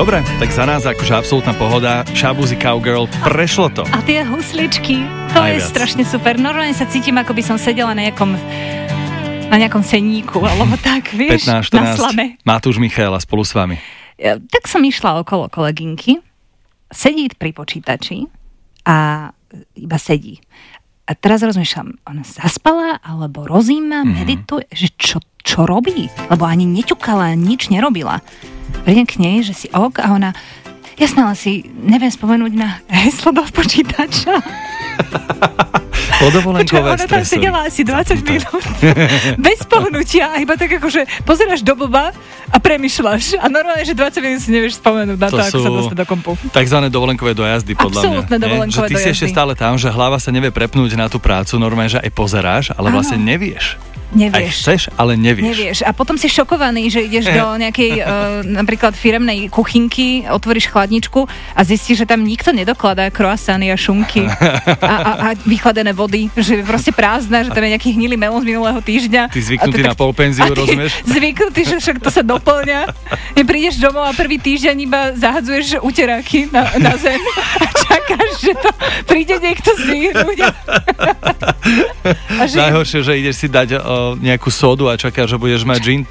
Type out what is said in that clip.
Dobre, tak za nás akože absolútna pohoda. Shaboozey Cowgirl, prešlo to. A tie husličky, to je strašne super. Normálne sa cítim, ako by som sedela na nejakom seníku, alebo tak, vieš, 15, 14, na slame. Matúš Michaela spolu s vami. Tak som išla okolo kolegynky, sedí pri počítači a iba sedí. A teraz rozmýšľam, ona zaspala, alebo rozíma, medituje, že čo robí? Lebo ani neťukala, nič nerobila. Prídem k nej, že si a ona, jasné, ale si neviem spomenúť na heslo do počítača. Podovolenkové stresuj. Ona tam sedela asi 20 minút bez pohnutia a iba tak akože pozeráš do blba a premýšľaš. A normálne, že 20 minút si nevieš spomenúť na to ako sa dostať do kompu. Takzvané dovolenkové dojazdy, podľa mňa. Absolútne dovolenkové dojazdy. Že ty si ešte stále tam, že hlava sa nevie prepnúť na tú prácu, normálne, že aj pozeráš, ale vlastne nevieš. Aj chceš, ale nevieš. A potom si šokovaný, že ideš do nejakej napríklad firemnej kuchynky, otvoríš chladničku a zistíš, že tam nikto nedokladá croissany a šunky a vychladené vody, že je proste prázdna, že tam je nejaký hnilý melón z minulého týždňa. Ty zvyknutý na polpenziu, rozumieš? Zvyknutý, že však to sa doplňa. Prídeš domov a prvý týždeň iba zahadzuješ uteráky na zem a čakáš, že to príde niekto zdvihnúť. Najhoršie, že ideš si dať nejakú sodu a čakáš, že budeš mať